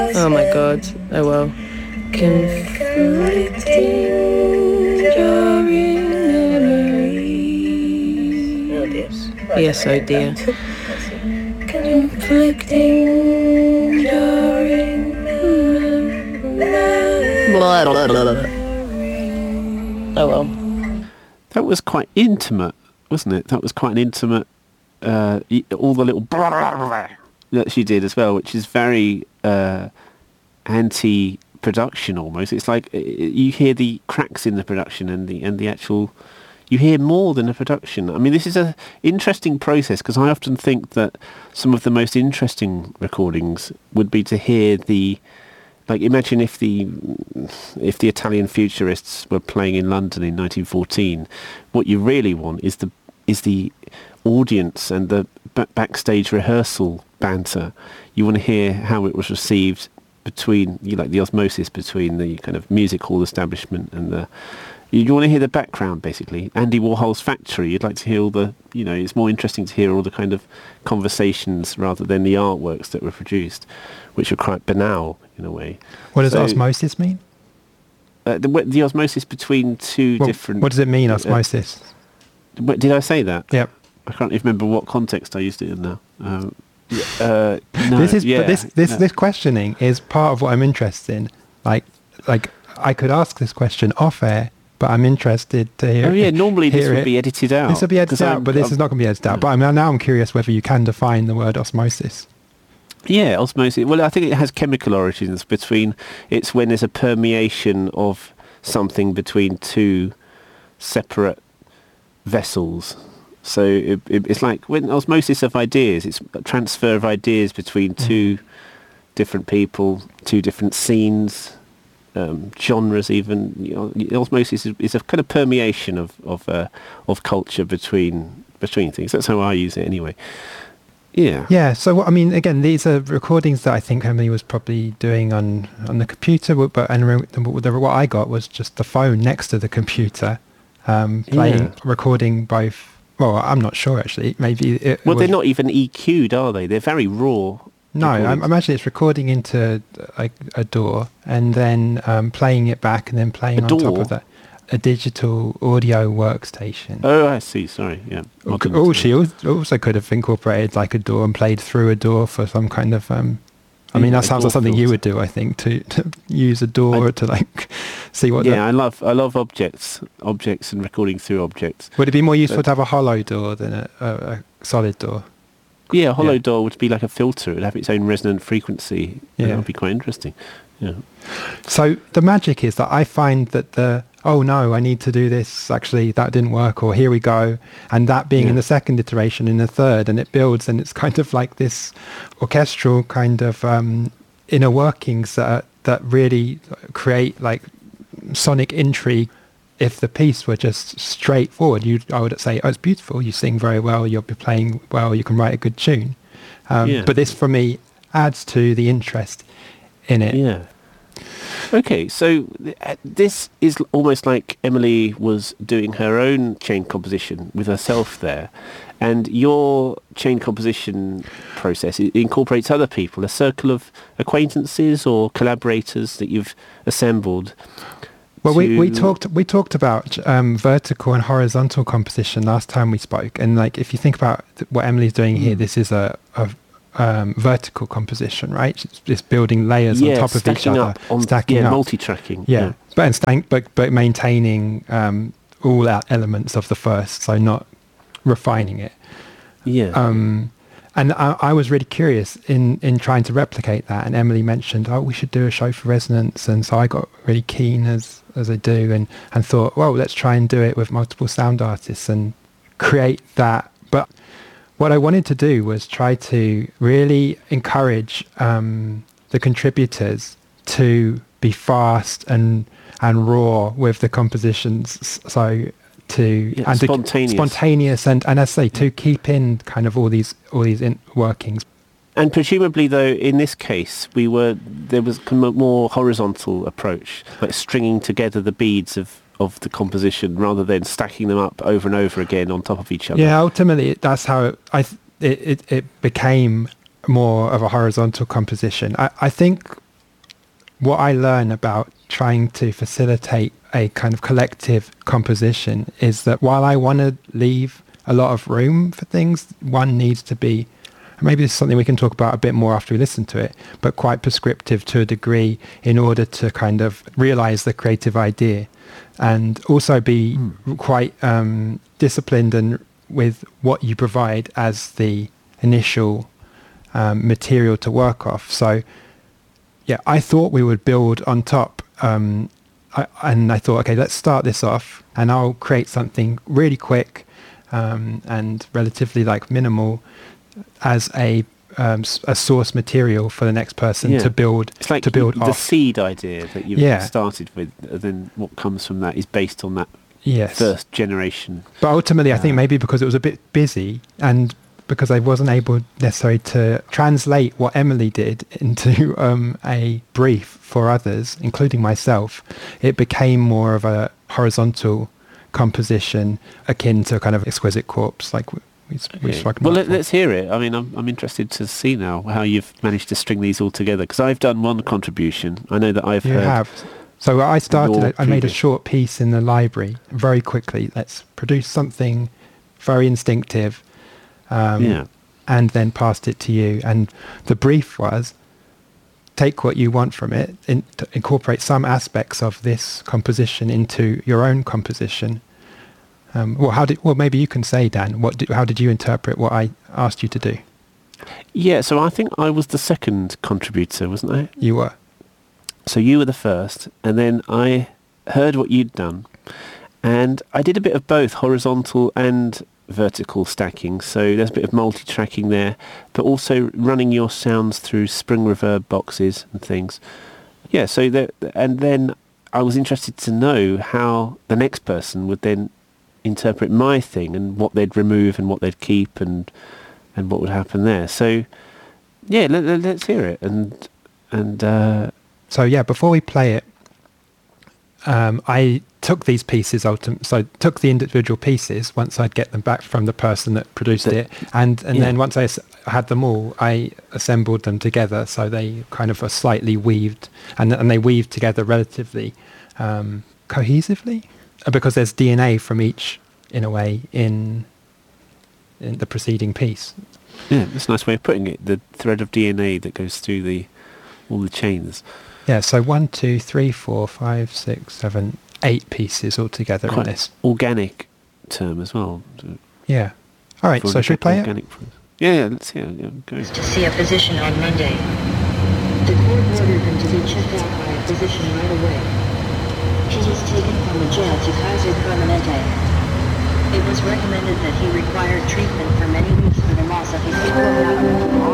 Oh my god. Oh well. Conflicting, jarring memories. Oh dear. Yes, oh dear. Conflicting, jarring memories. Oh well. That was quite intimate, wasn't it? That was quite an intimate, all the little that she did as well, which is very anti-production almost. It's like you hear the cracks in the production and the actual, you hear more than a production. I mean, this is a interesting process because I often think that some of the most interesting recordings would be to hear the, like, imagine if the Italian Futurists were playing in London in 1914. What you really want is the audience and the backstage rehearsal banter. You want to hear how it was received between, like, the osmosis between the kind of music hall establishment and you want to hear the background, basically. Andy Warhol's factory, you'd like to hear all the, it's more interesting to hear all the kind of conversations rather than the artworks that were produced, which are quite banal in a way. What does osmosis mean? The osmosis between two different... What does it mean, osmosis? Did I say that? Yep. I can't even remember what context I used it in now. No, this questioning is part of what I'm interested in. Like I could ask this question off air, but I'm interested to hear. Oh yeah, normally this would be edited out. This would be edited out, but this is not going to be edited out. But now I'm curious whether you can define the word osmosis. Yeah, osmosis. Well, I think it has chemical origins it's when there's a permeation of something between two separate vessels. So it's like when osmosis of ideas, it's a transfer of ideas between two different people, two different scenes, genres even. Osmosis is a kind of permeation of culture between things. That's how I use it anyway. Yeah. Yeah. So I mean, again, these are recordings that I think Emily was probably doing on the computer, what I got was just the phone next to the computer, recording both. Well, I'm not sure actually. Maybe they're not even EQ'd, are they? They're very raw. No, I imagine it's recording into a DAW and then playing it back and then playing on top of that a digital audio workstation. Oh, I see. Sorry, yeah. She also could have incorporated like a DAW and played through a DAW for some kind of. I mean, that sounds like something you would do. I think to use a DAW to like see what. Yeah, I love objects and recording through objects. Would it be more useful to have a hollow DAW than a solid DAW? Yeah, a hollow DAW would be like a filter. It would have its own resonant frequency. Yeah, that would be quite interesting. Yeah. So the magic is that I find that oh no, I need to do this, actually that didn't work, or here we go, and that being in the second iteration, in the third, and it builds, and it's kind of like this orchestral kind of inner workings that really create like sonic intrigue. If the piece were just straightforward, I would say, oh, it's beautiful, you sing very well, you'll be playing well, you can write a good tune. But this, for me, adds to the interest in it. Yeah. Okay, so this is almost like Emily was doing her own chain composition with herself there, and your chain composition process incorporates other people, a circle of acquaintances or collaborators that you've assembled. Well, we talked about vertical and horizontal composition last time we spoke, and like if you think about what Emily's doing here, this is a vertical composition, right? It's building layers on top of each other, stacking up, multi-tracking. Yeah, but maintaining all elements of the first, so not refining it. Yeah. And I was really curious in trying to replicate that. And Emily mentioned, we should do a show for Resonance. And so I got really keen, as I do, and thought, well, let's try and do it with multiple sound artists and create that. But what I wanted to do was try to really encourage the contributors to be fast and raw with the compositions. So spontaneous and as I say, to keep in kind of all these workings. And presumably, though, in this case, there was a more horizontal approach, like stringing together the beads of the composition rather than stacking them up over and over again on top of each other. Yeah, ultimately, that's how it became more of a horizontal composition. I think what I learn about trying to facilitate a kind of collective composition is that while I want to leave a lot of room for things, one needs to be, maybe this is something we can talk about a bit more after we listen to it, but quite prescriptive to a degree in order to kind of realize the creative idea, and also be quite disciplined and with what you provide as the initial material to work off. So yeah, I thought we would build on top, and I thought, okay, let's start this off and I'll create something really quick and relatively like minimal as a source material for the next person to build. It's like to build the off. seed idea that you've started with, then what comes from that is based on that first generation. But ultimately, I think maybe because it was a bit busy and because I wasn't able necessarily to translate what Emily did into a brief for others, including myself, it became more of a horizontal composition akin to kind of Exquisite Corpse, like we spoke about. Well, let's hear it. I mean, I'm interested to see now how you've managed to string these all together, because I've done one contribution. I know that I've heard... have. So I started, I made a short piece in the library very quickly. Let's produce something very instinctive. And then passed it to you. And the brief was, take what you want from it, incorporate some aspects of this composition into your own composition. Well, maybe you can say, Dan, how did you interpret what I asked you to do? Yeah, so I think I was the second contributor, wasn't I? You were. So you were the first, and then I heard what you'd done, and I did a bit of both horizontal and vertical stacking. So there's a bit of multi-tracking there, but also running your sounds through spring reverb boxes and things. Yeah, so and then I was interested to know how the next person would then interpret my thing and what they'd remove and what they'd keep and what would happen there. So yeah, let's hear it. So yeah, before we play it, I took these pieces, so I took the individual pieces once I'd get them back from the person that produced it, and then once I had them all, I assembled them together so they kind of are slightly weaved, and they weave together relatively cohesively, because there's DNA from each, in a way, in the preceding piece. Yeah, that's a nice way of putting it, the thread of DNA that goes through all the chains. Yeah, so 1, 2, 3, 4, 5, 6, 7, 8 pieces altogether in this. Organic term as well. Yeah. All right, so should we play it? Yeah, let's hear it. Yeah, go. To see a physician on Monday. The court ordered him to be checked out by a physician right away. He was taken from the jail to Kaiser Permanente. It was recommended that he required treatment for many weeks for the loss of his